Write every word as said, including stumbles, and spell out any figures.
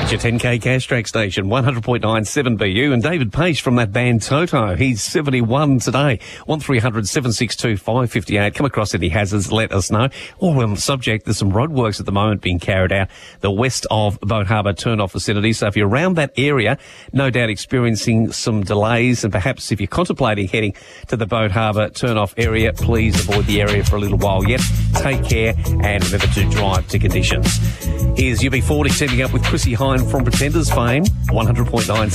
It's your ten K Cash Track station, one hundred point nine seven B U. And David Page from that band Toto, he's seventy-one today. one three hundred seven six two five five eight. Come across any hazards, let us know. Or on the subject, there's some roadworks at the moment being carried out the west of Boat Harbour turn-off vicinity. So if you're around that area, no doubt experiencing some delays, and perhaps if you're contemplating heading to the Boat Harbour turn-off area, please avoid the area for a little while yet. Take care and remember to drive to conditions. Here's U B forty teaming up with Chrissy Hine from Pretenders fame, one hundred point nine